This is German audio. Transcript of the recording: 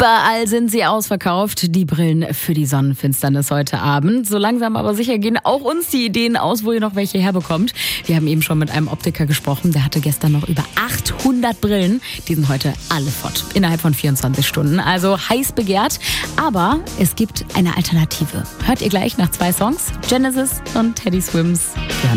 Überall sind sie ausverkauft, die Brillen für die Sonnenfinsternis heute Abend. So langsam aber sicher gehen auch uns die Ideen aus, wo ihr noch welche herbekommt. Wir haben eben schon mit einem Optiker gesprochen, der hatte gestern noch über 800 Brillen. Die sind heute alle fort, innerhalb von 24 Stunden. Also heiß begehrt, aber es gibt eine Alternative. Hört ihr gleich nach 2 Songs, Genesis und Teddy Swims.